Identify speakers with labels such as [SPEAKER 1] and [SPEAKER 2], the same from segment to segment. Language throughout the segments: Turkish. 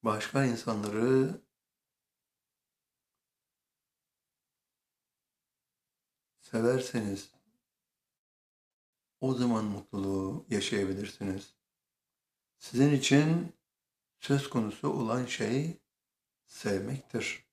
[SPEAKER 1] Başka insanları severseniz o zaman mutluluğu yaşayabilirsiniz. Sizin için söz konusu olan şey sevmektir.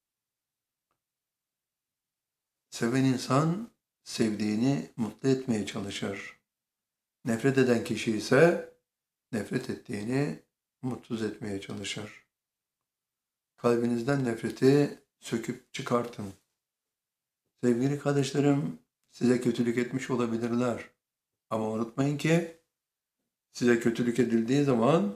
[SPEAKER 1] Seven insan sevdiğini mutlu etmeye çalışır. Nefret eden kişi ise nefret ettiğini mutsuz etmeye çalışır. Kalbinizden nefreti söküp çıkartın. Sevgili kardeşlerim, size kötülük etmiş olabilirler. Ama unutmayın ki size kötülük edildiği zaman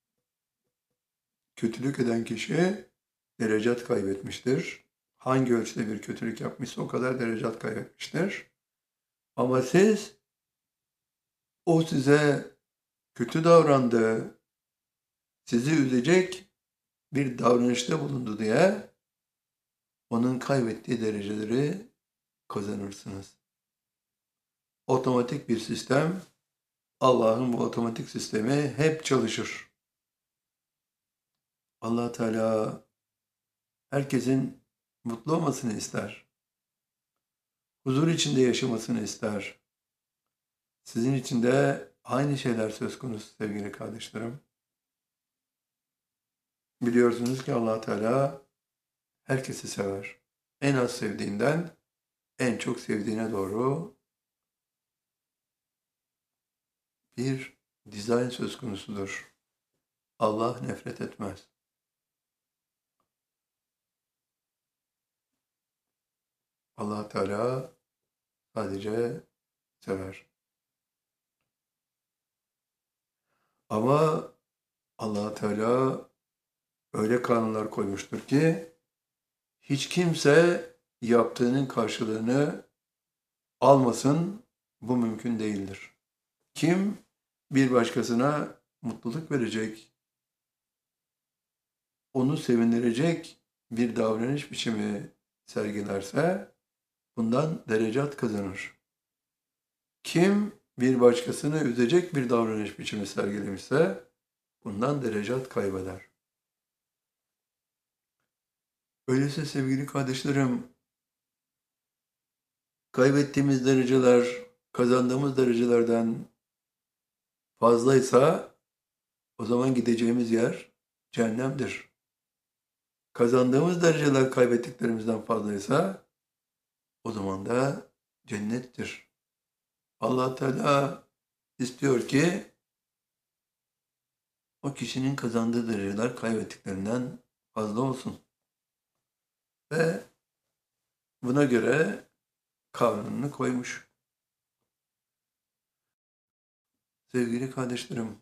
[SPEAKER 1] kötülük eden kişi derecat kaybetmiştir. Hangi ölçüde bir kötülük yapmışsa o kadar derecat kaybetmiştir. Ama siz o size kötü davrandı, sizi üzecek bir davranışta bulundu diye onun kaybettiği dereceleri kazanırsınız. Otomatik bir sistem, Allah'ın bu otomatik sistemi hep çalışır. Allah Teala herkesin mutlu olmasını ister. Huzur içinde yaşamasını ister. Sizin için de aynı şeyler söz konusu sevgili kardeşlerim. Biliyorsunuz ki Allah Teala herkesi sever. En az sevdiğinden en çok sevdiğine doğru bir dizayn söz konusudur. Allah nefret etmez. Allah Teala sadece sever. Ama Allah Teala öyle kanunlar koymuştur ki hiç kimse yaptığının karşılığını almasın, bu mümkün değildir. Kim bir başkasına mutluluk verecek, onu sevindirecek bir davranış biçimi sergilerse bundan derecat kazanır. Kim bir başkasını üzecek bir davranış biçimi sergilemişse bundan derecat kaybeder. Öyleyse sevgili kardeşlerim, kaybettiğimiz dereceler kazandığımız derecelerden fazlaysa o zaman gideceğimiz yer cehennemdir. Kazandığımız dereceler kaybettiklerimizden fazlaysa o zaman da cennettir. Allah Teala istiyor ki o kişinin kazandığı dereceler kaybettiklerinden fazla olsun. Ve buna göre kanununu koymuş. Sevgili kardeşlerim,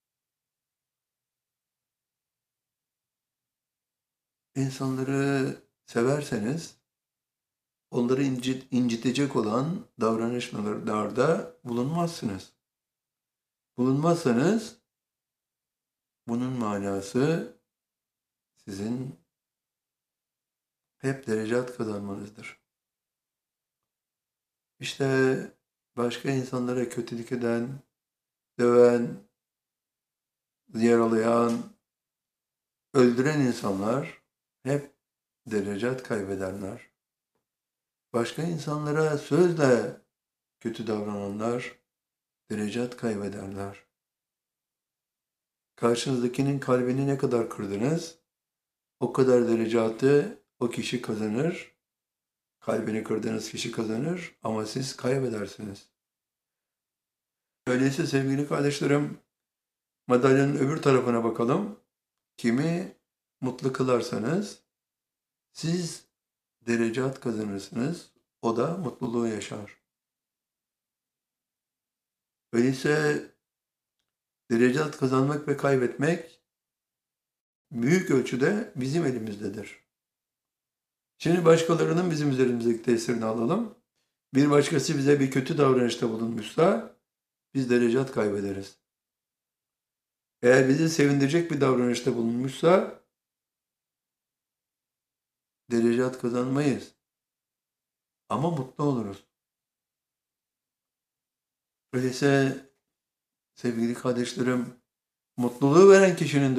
[SPEAKER 1] insanları severseniz onları incitecek olan davranışlarda bulunmazsınız. Bulunmazsanız bunun manası sizin hep derecat kazanmanızdır. İşte başka insanlara kötülük eden, döven, yaralayan, öldüren insanlar hep derecat kaybederler. Başka insanlara sözle kötü davrananlar derecat kaybederler. Karşınızdakinin kalbini ne kadar kırdınız, o kadar derecatı o kişi kazanır. Kalbini kırdığınız kişi kazanır ama siz kaybedersiniz. Öyleyse sevgili kardeşlerim, madalyonun öbür tarafına bakalım. Kimi mutlu kılarsanız siz derecat kazanırsınız, o da mutluluğu yaşar. Öyleyse derecat kazanmak ve kaybetmek büyük ölçüde bizim elimizdedir. Şimdi başkalarının bizim üzerimizdeki tesirini alalım. Bir başkası bize bir kötü davranışta bulunmuşsa biz derecat kaybederiz. Eğer bizi sevindirecek bir davranışta bulunmuşsa derecat kazanmayız. Ama mutlu oluruz. Öyleyse sevgili kardeşlerim, mutluluğu veren kişinin